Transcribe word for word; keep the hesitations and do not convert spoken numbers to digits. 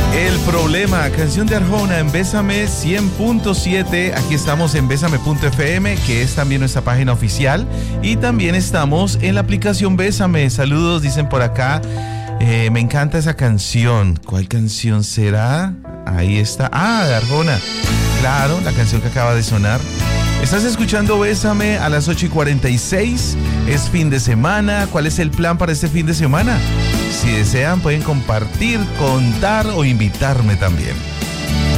El problema, canción de Arjona en Bésame cien punto siete. Aquí estamos en bésame punto efe eme, que es también nuestra página oficial. Y también estamos en la aplicación Bésame. Saludos, dicen por acá. Eh, me encanta esa canción. ¿Cuál canción será? Ahí está. Ah, de Arjona. Claro, la canción que acaba de sonar. Estás escuchando Bésame a las ocho y cuarenta y seis. Es fin de semana. ¿Cuál es el plan para este fin de semana? Si desean, pueden compartir, contar o invitarme también.